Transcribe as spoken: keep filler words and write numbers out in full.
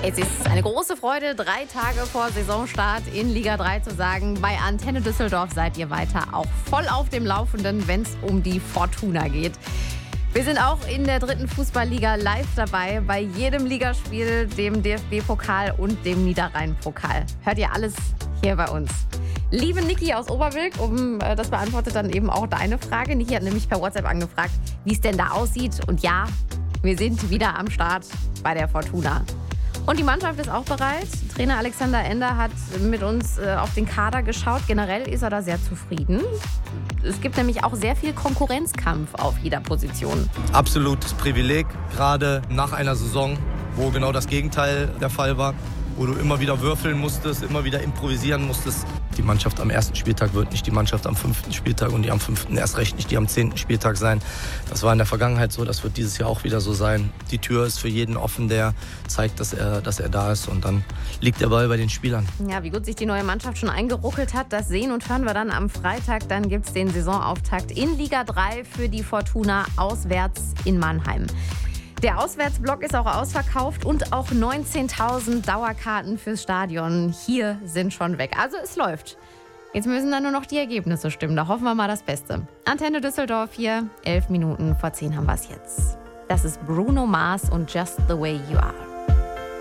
Es ist eine große Freude, drei Tage vor Saisonstart in Liga drei zu sagen, bei Antenne Düsseldorf seid ihr weiter auch voll auf dem Laufenden, wenn es um die Fortuna geht. Wir sind auch in der dritten Fußballliga live dabei, bei jedem Ligaspiel, dem D F B-Pokal und dem Niederrhein-Pokal. Hört ihr alles hier bei uns. Liebe Niki aus Oberbilk, um, äh, das beantwortet dann eben auch deine Frage. Niki hat nämlich per WhatsApp angefragt, wie es denn da aussieht. Und ja, wir sind wieder am Start bei der Fortuna. Und die Mannschaft ist auch bereit. Trainer Alexander Ender hat mit uns äh, auf den Kader geschaut. Generell ist er da sehr zufrieden. Es gibt nämlich auch sehr viel Konkurrenzkampf auf jeder Position. Absolutes Privileg, gerade nach einer Saison, wo genau das Gegenteil der Fall war. Wo du immer wieder würfeln musstest, immer wieder improvisieren musstest. Die Mannschaft am ersten Spieltag wird nicht die Mannschaft am fünften Spieltag und die am fünften erst recht nicht die am zehnten Spieltag sein. Das war in der Vergangenheit so, das wird dieses Jahr auch wieder so sein. Die Tür ist für jeden offen, der zeigt, dass er, dass er da ist, und dann liegt der Ball bei den Spielern. Ja, wie gut sich die neue Mannschaft schon eingeruckelt hat, das sehen und hören wir dann am Freitag. Dann gibt es den Saisonauftakt in Liga drei für die Fortuna auswärts in Mannheim. Der Auswärtsblock ist auch ausverkauft und auch neunzehntausend Dauerkarten fürs Stadion hier sind schon weg. Also es läuft. Jetzt müssen dann nur noch die Ergebnisse stimmen. Da hoffen wir mal das Beste. Antenne Düsseldorf hier, elf Minuten vor zehn haben wir es jetzt. Das ist Bruno Mars und Just the Way You Are.